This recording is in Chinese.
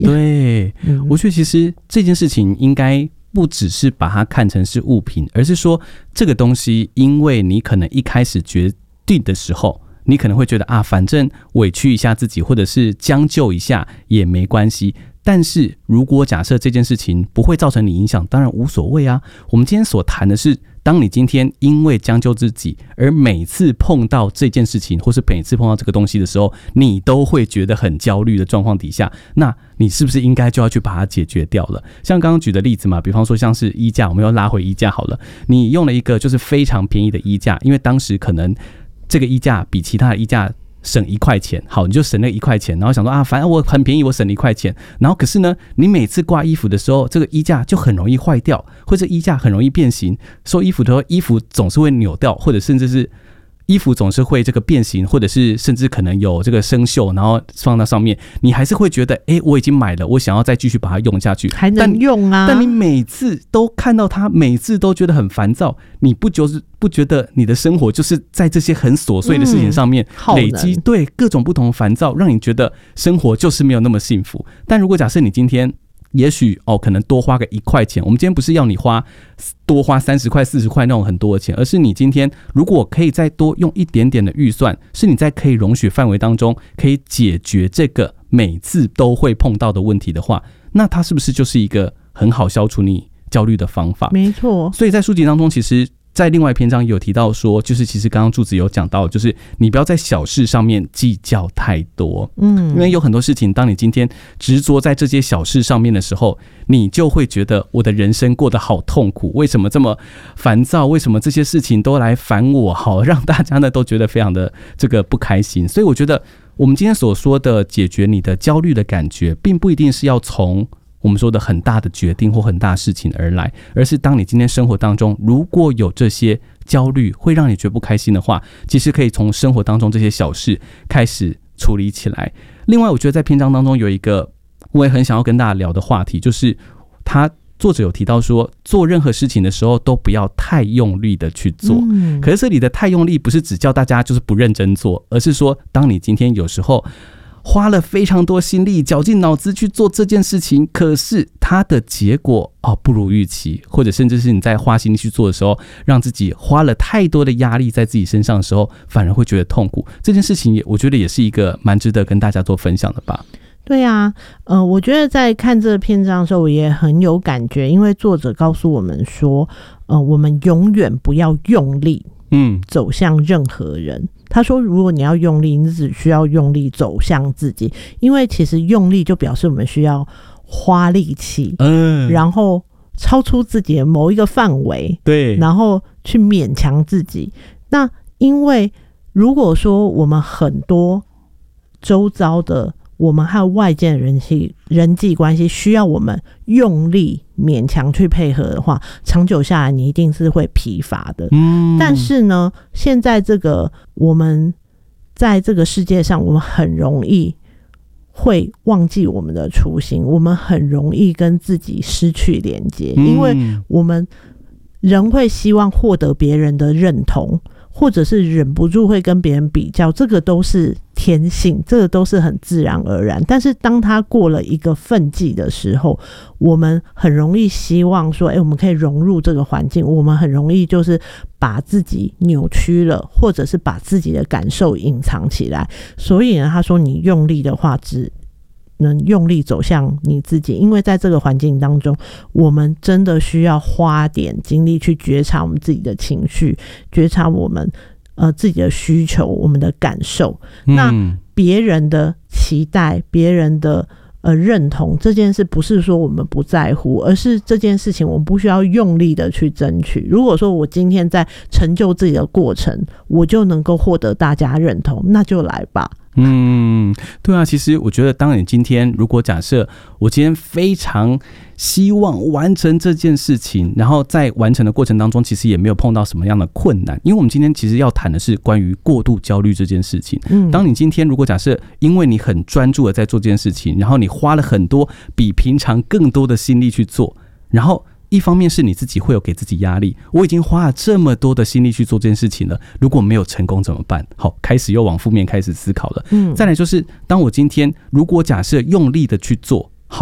对，我觉得其实这件事情应该不只是把它看成是物品，而是说这个东西，因为你可能一开始决定的时候，你可能会觉得啊，反正委屈一下自己，或者是将就一下也没关系。但是如果假设这件事情不会造成你影响，当然无所谓啊。我们今天所谈的是，当你今天因为将就自己，而每次碰到这件事情，或是每次碰到这个东西的时候，你都会觉得很焦虑的状况底下，那你是不是应该就要去把它解决掉了？像刚刚举的例子嘛，比方说像是衣架，我们又拉回衣架好了，你用了一个就是非常便宜的衣架，因为当时可能这个衣架比其他的衣架省1块钱，好，你就省那1块钱，然后想说啊，反正我很便宜，我省了1块钱。然后可是呢，你每次挂衣服的时候，这个衣架就很容易坏掉，或者衣架很容易变形。收衣服的时候，衣服总是会扭掉，或者甚至是衣服总是会这个变形，或者是甚至可能有这个生锈，然后放到上面，你还是会觉得，我已经买了，我想要再继续把它用下去， 还能用啊。 但你每次都看到它，每次都觉得很烦躁，你不觉得你的生活就是在这些很琐碎的事情上面累积，对各种不同的烦躁，让你觉得生活就是没有那么幸福。但如果假设你今天也许可能多花个1块钱，我们今天不是要你多花30块40块那种很多的钱，而是你今天如果可以再多用一点点的预算，是你在可以容许范围当中可以解决这个每次都会碰到的问题的话，那它是不是就是一个很好消除你焦虑的方法？没错。所以在书籍当中，其实在另外一篇章有提到说，就是其实刚刚柱子有讲到，就是你不要在小事上面计较太多，因为有很多事情，当你今天执着在这些小事上面的时候，你就会觉得我的人生过得好痛苦，为什么这么烦躁？为什么这些事情都来烦我？好，让大家呢都觉得非常的这个不开心。所以我觉得我们今天所说的解决你的焦虑的感觉，并不一定是要从我们说的很大的决定或很大的事情而来，而是当你今天生活当中如果有这些焦虑会让你觉得不开心的话，其实可以从生活当中这些小事开始处理起来。另外我觉得在篇章当中有一个我也很想要跟大家聊的话题，就是作者有提到说，做任何事情的时候都不要太用力的去做。可是这里的太用力不是只叫大家就是不认真做，而是说当你今天有时候花了非常多心力绞尽脑汁去做这件事情，可是它的结果不如预期，或者甚至是你在花心力去做的时候，让自己花了太多的压力在自己身上的时候，反而会觉得痛苦。这件事情我觉得也是一个蛮值得跟大家做分享的吧。 对啊，我觉得在看这个篇章的时候，我也很有感觉，因为作者告诉我们说，我们永远不要用力，走向任何人。他说如果你要用力，你只需要用力走向自己，因为其实用力就表示我们需要花力气，然后超出自己的某一个范围，对，然后去勉强自己。那因为如果说我们很多周遭的我们和外界的人际关系需要我们用力勉强去配合的话，长久下来你一定是会疲乏的。但是呢，现在我们在这个世界上，我们很容易会忘记我们的初心，我们很容易跟自己失去连接，因为我们人会希望获得别人的认同，或者是忍不住会跟别人比较，这个都是天性，这个都是很自然而然。但是当他过了一个分际的时候，我们很容易希望说我们可以融入这个环境，我们很容易就是把自己扭曲了，或者是把自己的感受隐藏起来。所以呢，他说你用力的话只能用力走向你自己，因为在这个环境当中，我们真的需要花点精力去觉察我们自己的情绪，觉察我们自己的需求，我们的感受。那别人的期待，别人的认同，这件事不是说我们不在乎，而是这件事情我们不需要用力的去争取。如果说我今天在成就自己的过程，我就能够获得大家认同，那就来吧。 对啊，其实我觉得当你今天如果假设我今天非常希望完成这件事情，然后在完成的过程当中其实也没有碰到什么样的困难，因为我们今天其实要谈的是关于过度焦虑这件事情。当你今天如果假设因为你很专注的在做这件事情，然后你花了很多比平常更多的心力去做，然后一方面是你自己会有给自己压力，我已经花了这么多的心力去做这件事情了，如果没有成功怎么办？好，开始又往负面开始思考了。再来就是当我今天如果假设用力的去做，